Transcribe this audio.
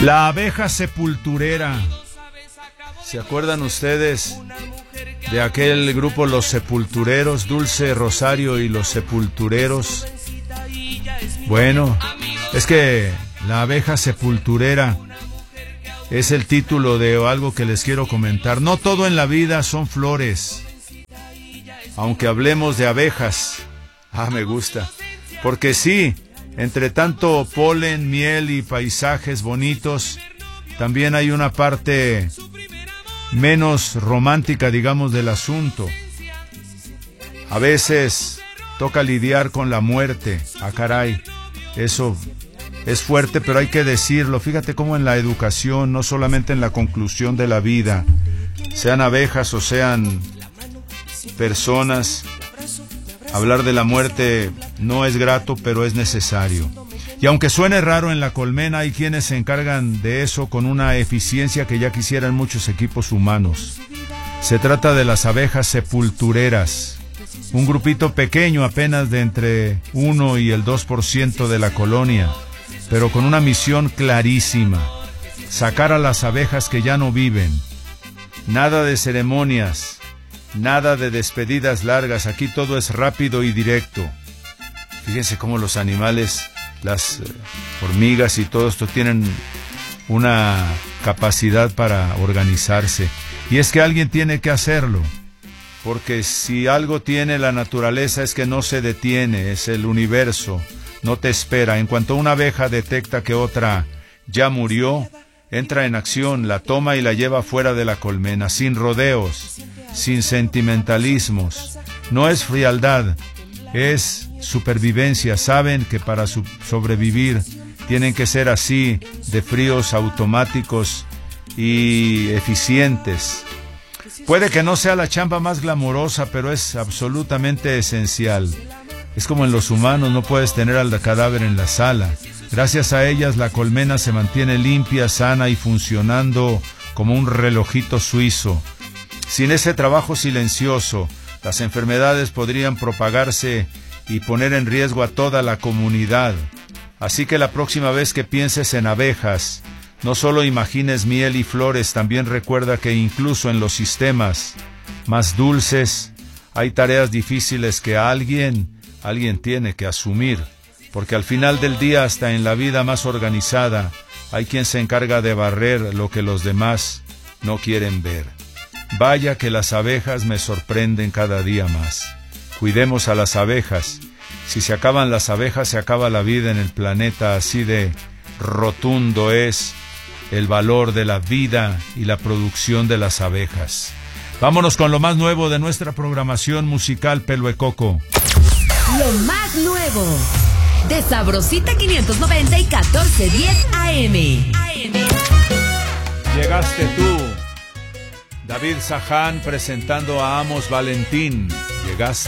La abeja sepulturera. ¿Se acuerdan ustedes de aquel grupo Los Sepultureros, Dulce Rosario y Los Sepultureros? Bueno, es que la abeja sepulturera es el título de algo que les quiero comentar. No todo en la vida son flores, aunque hablemos de abejas. Me gusta, porque sí, entre tanto polen, miel y paisajes bonitos, también hay una parte menos romántica, digamos, del asunto. A veces toca lidiar con la muerte. Caray, eso es fuerte, pero hay que decirlo. Fíjate cómo en la educación, no solamente en la conclusión de la vida, sean abejas o sean personas, hablar de la muerte no es grato, pero es necesario. Y aunque suene raro, en la colmena hay quienes se encargan de eso con una eficiencia que ya quisieran muchos equipos humanos. Se trata de las abejas sepultureras, un grupito pequeño, apenas de entre 1 y el 2% de la colonia, pero con una misión clarísima: sacar a las abejas que ya no viven. Nada de ceremonias, nada de despedidas largas, aquí todo es rápido y directo. Fíjense cómo los animales, las hormigas y todo esto tienen una capacidad para organizarse. Y es que alguien tiene que hacerlo, porque si algo tiene la naturaleza es que no se detiene, es el universo, no te espera. En cuanto una abeja detecta que otra ya murió, entra en acción, la toma y la lleva fuera de la colmena, sin rodeos, sin sentimentalismos. No es frialdad, es supervivencia. Saben que para sobrevivir tienen que ser así, de fríos, automáticos y eficientes. Puede que no sea la chamba más glamorosa, pero es absolutamente esencial. Es como en los humanos, no puedes tener al cadáver en la sala. Gracias a ellas la colmena se mantiene limpia, sana y funcionando como un relojito suizo. Sin ese trabajo silencioso, las enfermedades podrían propagarse y poner en riesgo a toda la comunidad. Así que la próxima vez que pienses en abejas, no solo imagines miel y flores, también recuerda que incluso en los sistemas más dulces hay tareas difíciles que alguien tiene que asumir, porque al final del día, hasta en la vida más organizada, hay quien se encarga de barrer lo que los demás no quieren ver. Vaya que las abejas me sorprenden cada día más. Cuidemos a las abejas. Si se acaban las abejas, se acaba la vida en el planeta. Así de rotundo es el valor de la vida y la producción de las abejas. Vámonos con lo más nuevo de nuestra programación musical, Pelo de Coco. Lo más nuevo de Sabrosita 590 y 1410 AM. Llegaste tú, David Saján presentando a Amos Valentín. Llegaste.